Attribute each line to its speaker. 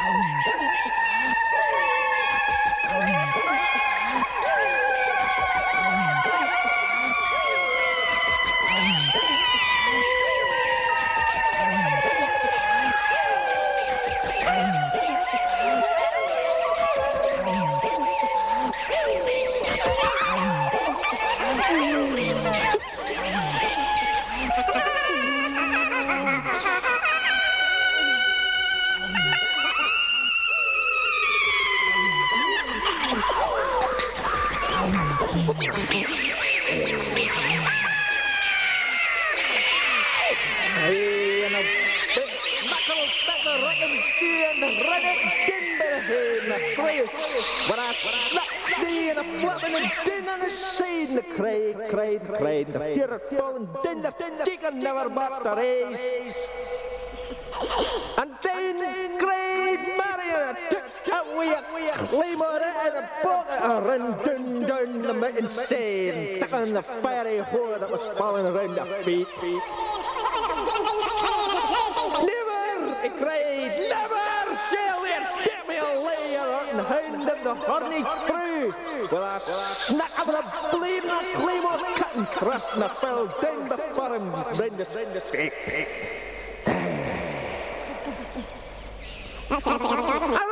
Speaker 1: But I slapped thee and a flapping and din on the side and the cried. The fear of falling din, the chicken never backed the race. And then cried Marion, took away a claymore and a pocket, and ran down the mountain stair and took on the fiery whore that was falling around their feet. Never, he cried, never shall there get me a layer and hound of the horny crew. With a snack of the bleeding claymore cut and thrust and I fell down before him round the feet.